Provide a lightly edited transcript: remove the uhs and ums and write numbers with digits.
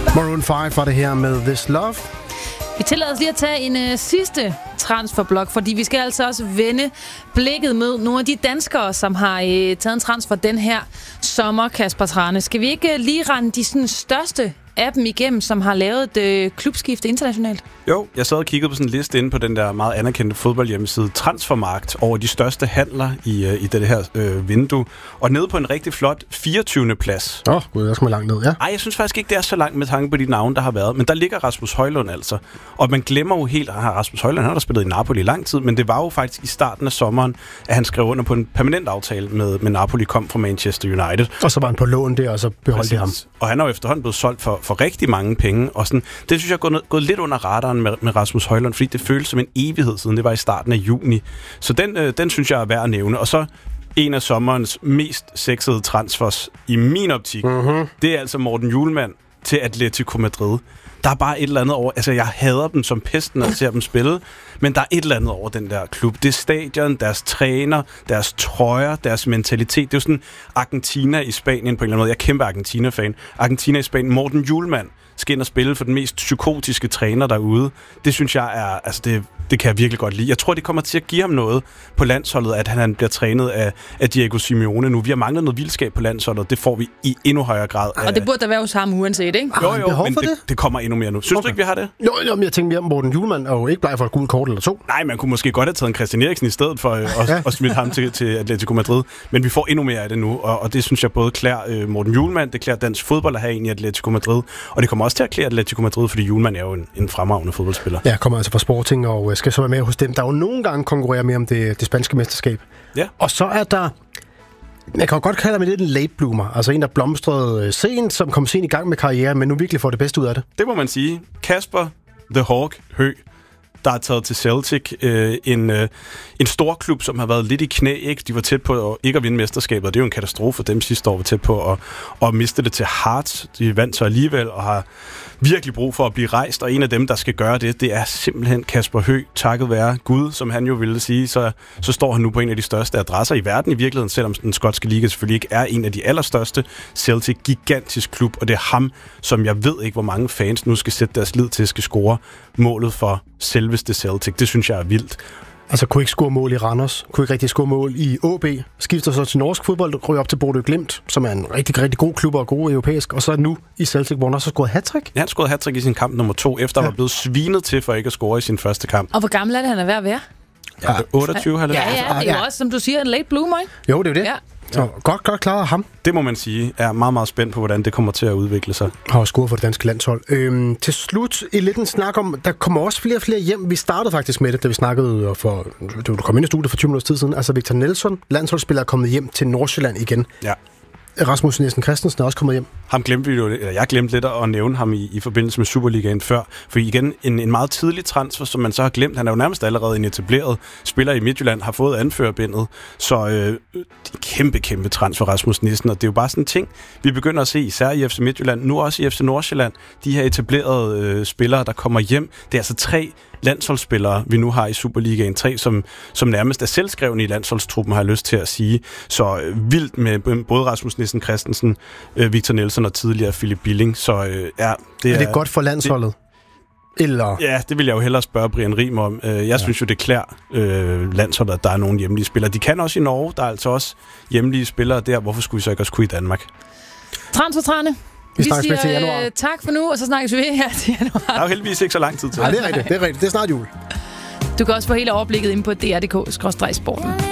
Maroon 5 var det her med This Love. Vi tillader os lige at tage en sidste transferblok, fordi vi skal altså også vende blikket med nogle af de danskere, som har taget en transfer den her sommer, Kasper Trane. Skal vi ikke lige rende de sådan, største af dem igennem, som har lavet et klubskifte internationalt? Jo, jeg sad og kiggede på sådan en liste inde på den der meget anerkendte fodboldhjemmeside Transfermarkt over de største handler i det her vindue. Og nede på en rigtig flot 24. plads. Gud, jeg skal man langt ned, ja. Ej, jeg synes faktisk ikke, det er så langt med tanke på de navne, der har været. Men der ligger Rasmus Højlund altså. Og man glemmer jo helt, at Rasmus Højlund han har spillet i Napoli i lang tid, men det var jo faktisk i starten af sommeren, at han skrev under på en permanent aftale med Napoli, kom fra Manchester United. Og så var han på lån der, og så beholdt de ham. Og han er jo efterhånden blevet solgt for rigtig mange penge. Og sådan, det synes jeg er gået lidt under radaren med Rasmus Højlund, fordi det føles som en evighed siden. Det var i starten af juni. Så den synes jeg er værd at nævne. Og så en af sommerens mest sexede transfers i min optik, det er altså Morten Hjulmand til Atletico Madrid. Der er bare et eller andet over... Altså, jeg hader dem som pesten, når jeg ser dem spille, men der er et eller andet over den der klub. Det er stadion, deres træner, deres trøjer, deres mentalitet. Det er jo sådan Argentina i Spanien på en eller anden måde. Jeg er kæmpe Argentina-fan. Argentina i Spanien. Morten Hjulmand skal ind og spille for den mest psykotiske træner derude. Det synes jeg er... Altså, det kan jeg virkelig godt lide. Jeg tror, det kommer til at give ham noget på landsholdet, at han bliver trænet af Diego Simeone nu. Vi har manglet noget vildskab på landsholdet. Det får vi i endnu højere grad. Og det burde der være hos ham uanset, ikke? Jo, men det kommer endnu mere nu. Synes du ikke, vi har det? Jo, men jeg tænker mere om Morten Hjulmand er jo ikke bleg for et gult kort eller to. Nej, man kunne måske godt have taget en Christian Eriksen i stedet for at smide ham til Atletico Madrid. Men vi får endnu mere af det nu, og det synes jeg både klæder Morten Hjulmand, det klæder dansk fodbold at have en i Atletico Madrid, og det kommer også til at klæde Atletico Madrid, fordi Hjulmand er jo en fremragende fodboldspiller. Ja, kommer altså fra Sporting og skal så være med hos dem, der jo nogle gange konkurrerer med om det spanske mesterskab. Ja. Og så er der, jeg kan jo godt kalde ham lidt en late bloomer, altså en, der blomstrede sent, som kom sent i gang med karrieren, men nu virkelig får det bedste ud af det. Det må man sige. Kasper The Hawk Høgh, der er taget til Celtic, en stor klub, som har været lidt i knæ, ikke? De var tæt på ikke at vinde mesterskabet, og det er jo en katastrofe for dem sidste år, var tæt på at miste det til Hearts. De vandt så alligevel, og har virkelig brug for at blive rejst, og en af dem, der skal gøre det er simpelthen Kasper Høgh, takket være Gud, som han jo ville sige, så står han nu på en af de største adresser i verden i virkeligheden, selvom den skotske liga selvfølgelig ikke er en af de allerstørste. Celtic, gigantisk klub, og det er ham, som jeg ved ikke, hvor mange fans nu skal sætte deres lid til, skal score målet for selveste Celtic. Det synes jeg er vildt. Altså kunne ikke score mål i Randers, kunne ikke rigtig score mål i AB, skifter så til norsk fodbold, ryger op til Bodø Glimt, som er en rigtig, rigtig god klub og god europæisk, og så nu i Celtic, hvor han også har scoret hattrick. Ja, han scorede hattrick i sin kamp nummer 2, efter at var blevet svinet til for ikke at score i sin første kamp. Og hvor gammel er det, han er ved at være? Ja, 28, det er jo også, som du siger, en late bloomer, ikke? Jo, det er jo det. Ja. Så godt klaret ham. Det må man sige. Jeg er meget, meget spændt på, hvordan det kommer til at udvikle sig. Har scoret for det danske landshold. Til slut i lidt en snak om, der kommer også flere og flere hjem. Vi startede faktisk med det, da vi snakkede du kom ind i studiet for 20 minutter tid siden. Altså Victor Nelson, landsholdsspiller, er kommet hjem til Nordsjælland igen. Ja. Rasmus Nielsen Christensen er også kommet hjem. Ham glemte vi jo, eller jeg glemte lidt at nævne ham i forbindelse med Superligaen før. For igen, en meget tidlig transfer, som man så har glemt. Han er jo nærmest allerede en etableret spiller i Midtjylland, har fået anførerbindet. Så kæmpe transfer Rasmus Nielsen. Og det er jo bare sådan en ting, vi begynder at se, især i FC Midtjylland, nu også i FC Nordsjælland. De her etablerede spillere, der kommer hjem. Det er altså 3 landsholdsspillere, vi nu har i Superligaen. 3, som nærmest er selvskrevne i landsholdstruppen, har jeg lyst til at sige. Så vildt med både Rasmus Nielsen Christensen, Victor Nelson og tidligere Philip Billing. Så er det godt for landsholdet? Eller? Ja, det vil jeg jo hellere spørge Brian Riem om. Jeg synes jo, det klæder landsholdet, at der er nogle hjemlige spillere. De kan også i Norge. Der er altså også hjemlige spillere der. Hvorfor skulle vi så ikke også kunne i Danmark? Transfertrane. Vi siger tak for nu, og så snakkes vi her til januar. Der er jo heldigvis ikke så lang tid til. Nej, det er rigtigt. Det er snart jul. Du kan også få hele overblikket inde på dr.dk/sporten.